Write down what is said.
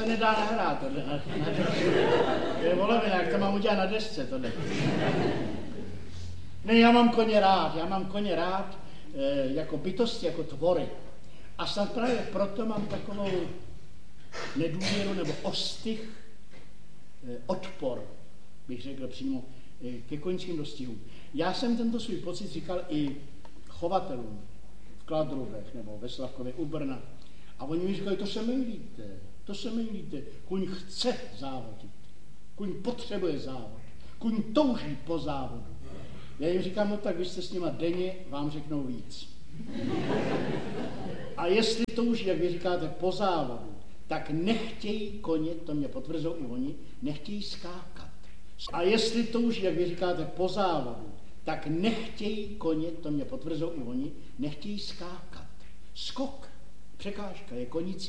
se nedá nahrát, tohle. To je volovina, jak to mám udělat na desce, tohle. Ne, já mám koně rád jako bytosti, jako tvory. A snad právě proto mám takovou nedůvěru nebo ostych, odpor, bych řekl přímo, ke koňským dostihům. Já jsem tento svůj pocit říkal i chovatelům v Kladrubech nebo ve Slavkově u Brna. A oni mi říkali, to se mýlíte. Kuň chce závodit, kuň potřebuje závod, kuň touží po závodu. Já jim říkám, no tak vy jste s nima denně, vám řeknou víc. A jestli touží, jak vy říkáte, po závodu, tak nechtějí koně, to mě potvrzují i oni, nechtějí skákat. A jestli touží, jak vy říkáte, po závodu, tak nechtějí koně, to mě potvrzují i oni, nechtějí skákat. Skok, překážka je konící